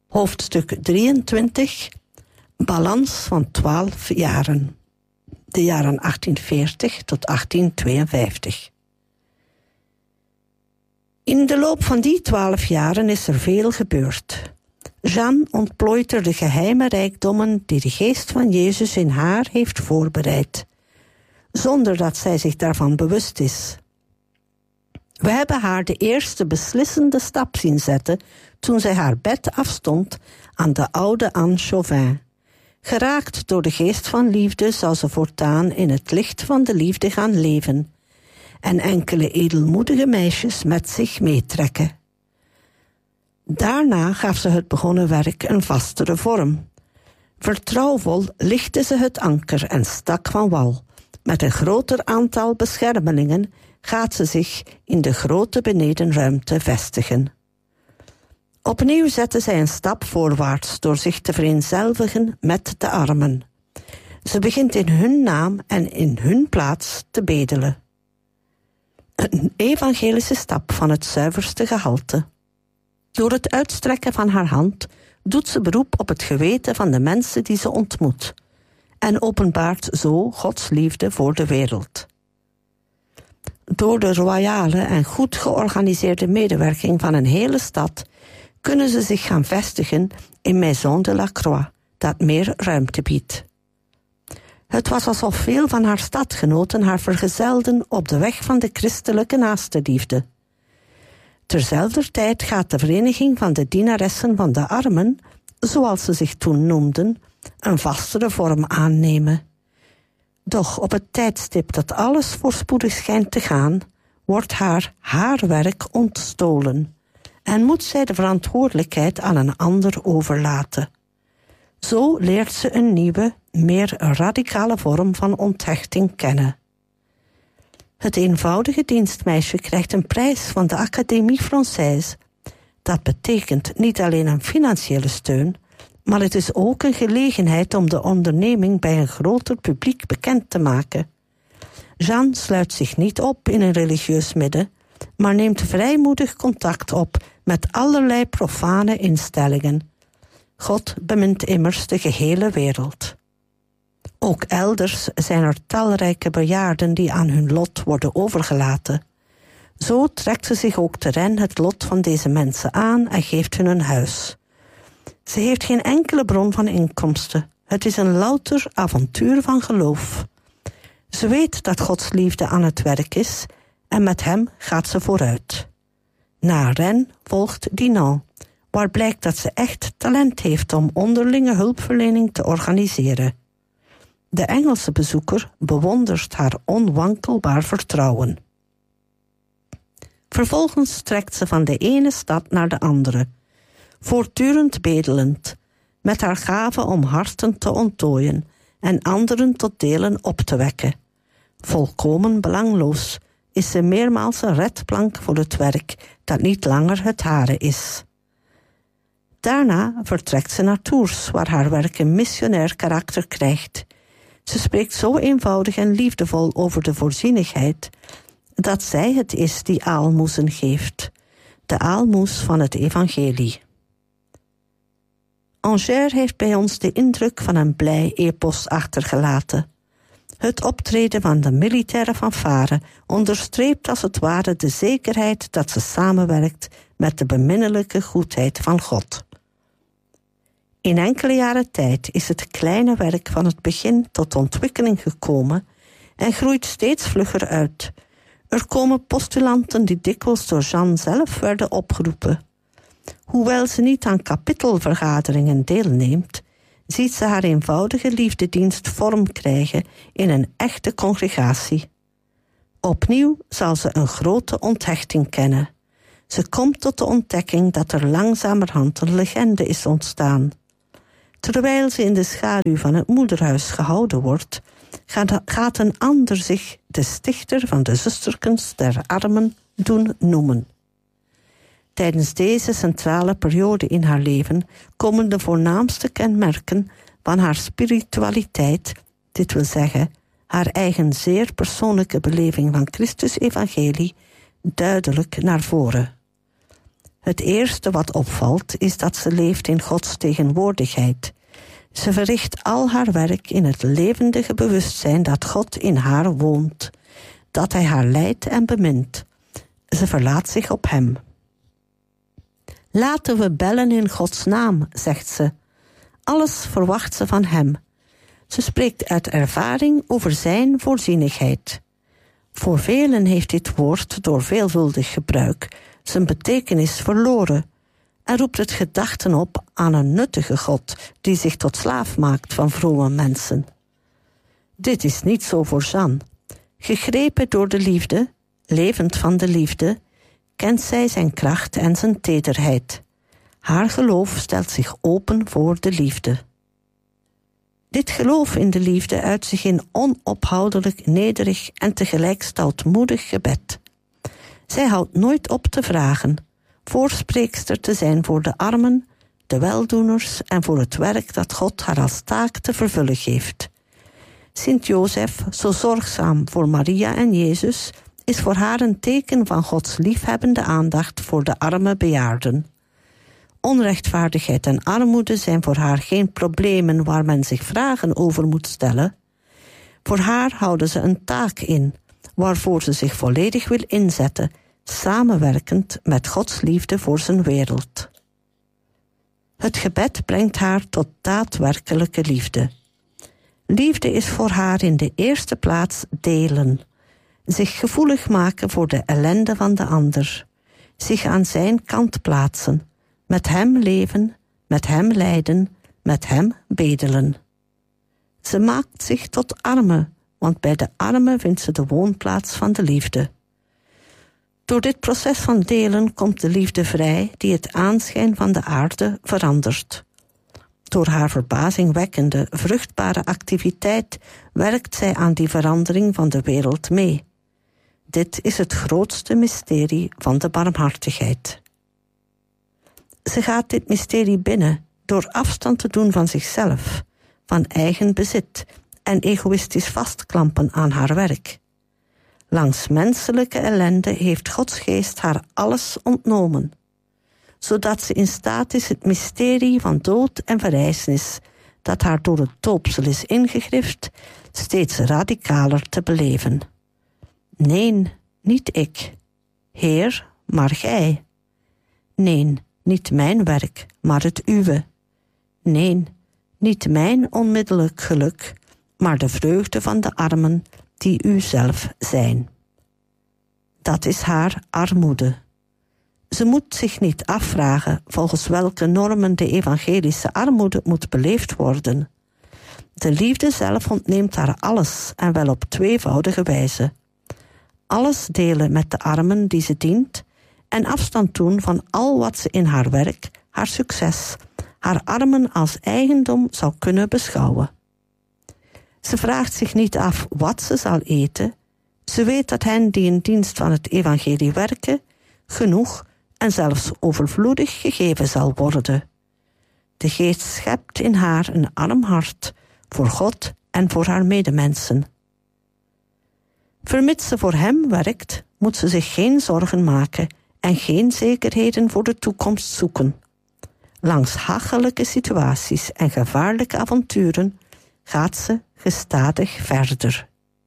Hoofdstuk 23. Balans van 12 jaren. De jaren 1840 tot 1852. In de loop van die 12 jaren is er veel gebeurd. Jeanne ontplooit er de geheime rijkdommen die de geest van Jezus in haar heeft voorbereid, zonder dat zij zich daarvan bewust is. We hebben haar de eerste beslissende stap zien zetten toen zij haar bed afstond aan de oude Anne Chauvin. Geraakt door de geest van liefde zou ze voortaan in het licht van de liefde gaan leven en enkele edelmoedige meisjes met zich meetrekken. Daarna gaf ze het begonnen werk een vastere vorm. Vertrouwvol lichtte ze het anker en stak van wal. Met een groter aantal beschermelingen gaat ze zich in de grote benedenruimte vestigen. Opnieuw zette zij een stap voorwaarts door zich te vereenzelvigen met de armen. Ze begint in hun naam en in hun plaats te bedelen. Een evangelische stap van het zuiverste gehalte. Door het uitstrekken van haar hand doet ze beroep op het geweten van de mensen die ze ontmoet en openbaart zo Gods liefde voor de wereld. Door de royale en goed georganiseerde medewerking van een hele stad kunnen ze zich gaan vestigen in Maison de la Croix, dat meer ruimte biedt. Het was alsof veel van haar stadgenoten haar vergezelden op de weg van de christelijke naastenliefde. Terzelfder tijd gaat de vereniging van de dienaressen van de armen, zoals ze zich toen noemden, een vastere vorm aannemen. Doch op het tijdstip dat alles voorspoedig schijnt te gaan, wordt haar werk ontstolen en moet zij de verantwoordelijkheid aan een ander overlaten. Zo leert ze een nieuwe, meer radicale vorm van onthechting kennen. Het eenvoudige dienstmeisje krijgt een prijs van de Académie Française. Dat betekent niet alleen een financiële steun, maar het is ook een gelegenheid om de onderneming bij een groter publiek bekend te maken. Jeanne sluit zich niet op in een religieus midden, maar neemt vrijmoedig contact op met allerlei profane instellingen. God bemint immers de gehele wereld. Ook elders zijn er talrijke bejaarden die aan hun lot worden overgelaten. Zo trekt ze zich ook te ren het lot van deze mensen aan en geeft hun een huis. Ze heeft geen enkele bron van inkomsten. Het is een louter avontuur van geloof. Ze weet dat Gods liefde aan het werk is en met hem gaat ze vooruit. Na Rennes volgt Dinan, waar blijkt dat ze echt talent heeft om onderlinge hulpverlening te organiseren. De Engelse bezoeker bewondert haar onwankelbaar vertrouwen. Vervolgens trekt ze van de ene stad naar de andere, voortdurend bedelend, met haar gave om harten te onttooien en anderen tot delen op te wekken. Volkomen belangloos is ze meermaals een redplank voor het werk dat niet langer het hare is. Daarna vertrekt ze naar Tours, waar haar werk een missionair karakter krijgt. Ze spreekt zo eenvoudig en liefdevol over de voorzienigheid dat zij het is die aalmoezen geeft, de aalmoes van het evangelie. Angers heeft bij ons de indruk van een blij epos achtergelaten. Het optreden van de militaire fanfare onderstreept als het ware de zekerheid dat ze samenwerkt met de beminnelijke goedheid van God. In enkele jaren tijd is het kleine werk van het begin tot ontwikkeling gekomen en groeit steeds vlugger uit. Er komen postulanten die dikwijls door Jeanne zelf werden opgeroepen. Hoewel ze niet aan kapittelvergaderingen deelneemt, ziet ze haar eenvoudige liefdedienst vorm krijgen in een echte congregatie. Opnieuw zal ze een grote onthechting kennen. Ze komt tot de ontdekking dat er langzamerhand een legende is ontstaan. Terwijl ze in de schaduw van het moederhuis gehouden wordt, gaat een ander zich de stichter van de zusterkens der armen doen noemen. Tijdens deze centrale periode in haar leven komen de voornaamste kenmerken van haar spiritualiteit, dit wil zeggen, haar eigen zeer persoonlijke beleving van Christus evangelie, duidelijk naar voren. Het eerste wat opvalt is dat ze leeft in Gods tegenwoordigheid. Ze verricht al haar werk in het levendige bewustzijn dat God in haar woont, dat hij haar leidt en bemint. Ze verlaat zich op hem. Laten we bellen in Gods naam, zegt ze. Alles verwacht ze van hem. Ze spreekt uit ervaring over zijn voorzienigheid. Voor velen heeft dit woord door veelvuldig gebruik zijn betekenis verloren en roept het gedachten op aan een nuttige God die zich tot slaaf maakt van vrome mensen. Dit is niet zo voor Jeanne. Gegrepen door de liefde, levend van de liefde, kent zij zijn kracht en zijn tederheid. Haar geloof stelt zich open voor de liefde. Dit geloof in de liefde uit zich in onophoudelijk nederig en tegelijk stoutmoedig gebed. Zij houdt nooit op te vragen, voorspreekster te zijn voor de armen, de weldoeners en voor het werk dat God haar als taak te vervullen geeft. Sint Jozef, zo zorgzaam voor Maria en Jezus, is voor haar een teken van Gods liefhebbende aandacht voor de arme bejaarden. Onrechtvaardigheid en armoede zijn voor haar geen problemen waar men zich vragen over moet stellen. Voor haar houden ze een taak in, waarvoor ze zich volledig wil inzetten, samenwerkend met Gods liefde voor zijn wereld. Het gebed brengt haar tot daadwerkelijke liefde. Liefde is voor haar in de eerste plaats delen, zich gevoelig maken voor de ellende van de ander, zich aan zijn kant plaatsen, met hem leven, met hem lijden, met hem bedelen. Ze maakt zich tot arme, want bij de armen vindt ze de woonplaats van de liefde. Door dit proces van delen komt de liefde vrij die het aanschijn van de aarde verandert. Door haar verbazingwekkende, vruchtbare activiteit werkt zij aan die verandering van de wereld mee. Dit is het grootste mysterie van de barmhartigheid. Ze gaat dit mysterie binnen door afstand te doen van zichzelf, van eigen bezit en egoïstisch vastklampen aan haar werk. Langs menselijke ellende heeft Gods geest haar alles ontnomen, zodat ze in staat is het mysterie van dood en verrijzenis, dat haar door het doopsel is ingegrift, steeds radicaler te beleven. Nee, niet ik, Heer, maar gij. Nee, niet mijn werk, maar het uwe. Nee, niet mijn onmiddellijk geluk, maar de vreugde van de armen die u zelf zijn. Dat is haar armoede. Ze moet zich niet afvragen volgens welke normen de evangelische armoede moet beleefd worden. De liefde zelf ontneemt haar alles en wel op tweevoudige wijze. Alles delen met de armen die ze dient en afstand doen van al wat ze in haar werk, haar succes, haar armen als eigendom zou kunnen beschouwen. Ze vraagt zich niet af wat ze zal eten. Ze weet dat hen die in dienst van het evangelie werken, genoeg en zelfs overvloedig gegeven zal worden. De geest schept in haar een arm hart voor God en voor haar medemensen. Vermits ze voor hem werkt, moet ze zich geen zorgen maken en geen zekerheden voor de toekomst zoeken. Langs hachelijke situaties en gevaarlijke avonturen gaat ze gestadig verder.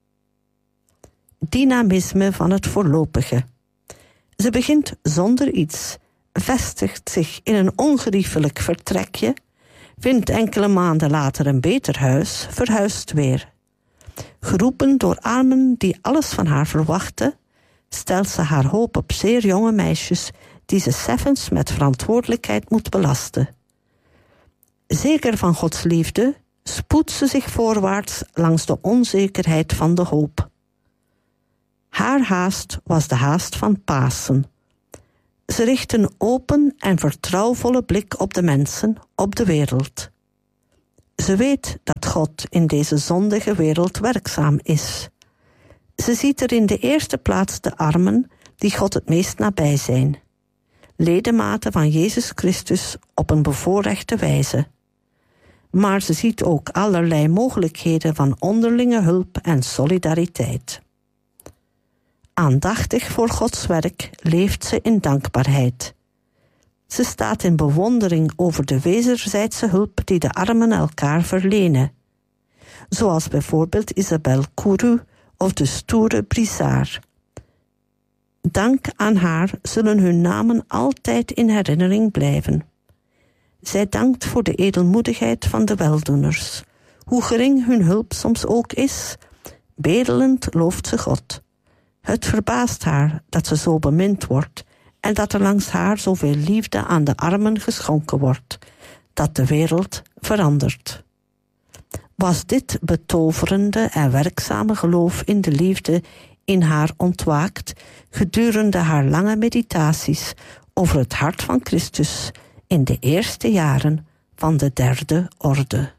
Dynamisme van het voorlopige. Ze begint zonder iets, vestigt zich in een ongeriefelijk vertrekje, vindt enkele maanden later een beter huis, verhuist weer. Geroepen door armen die alles van haar verwachten, stelt ze haar hoop op zeer jonge meisjes die ze seffens met verantwoordelijkheid moet belasten. Zeker van Gods liefde spoedt ze zich voorwaarts langs de onzekerheid van de hoop. Haar haast was de haast van Pasen. Ze richt een open en vertrouwvolle blik op de mensen, op de wereld. Ze weet dat God in deze zondige wereld werkzaam is. Ze ziet er in de eerste plaats de armen die God het meest nabij zijn. Ledematen van Jezus Christus op een bevoorrechte wijze. Maar ze ziet ook allerlei mogelijkheden van onderlinge hulp en solidariteit. Aandachtig voor Gods werk leeft ze in dankbaarheid. Ze staat in bewondering over de wederzijdse hulp die de armen elkaar verlenen. Zoals bijvoorbeeld Isabelle Courroux of de stoere Brizard. Dank aan haar zullen hun namen altijd in herinnering blijven. Zij dankt voor de edelmoedigheid van de weldoeners. Hoe gering hun hulp soms ook is, bedelend looft ze God. Het verbaast haar dat ze zo bemind wordt en dat er langs haar zoveel liefde aan de armen geschonken wordt, dat de wereld verandert. Was dit betoverende en werkzame geloof in de liefde in haar ontwaakt gedurende haar lange meditaties over het hart van Christus in de eerste jaren van de Derde Orde.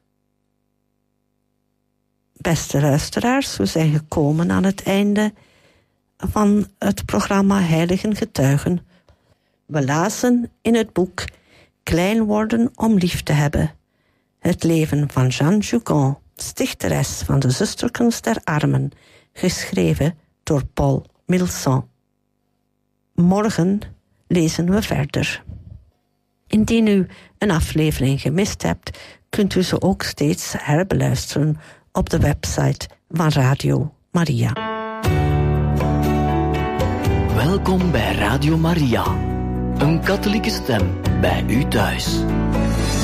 Beste luisteraars, we zijn gekomen aan het einde van het programma Heiligen Getuigen. We lazen in het boek Klein worden om lief te hebben. Het leven van Jeanne Jugon, stichteres van de Zusterkens der Armen, geschreven door Paul Milson. Morgen lezen we verder. Indien u een aflevering gemist hebt, kunt u ze ook steeds herbeluisteren op de website van Radio Maria. Welkom bij Radio Maria, een katholieke stem bij u thuis.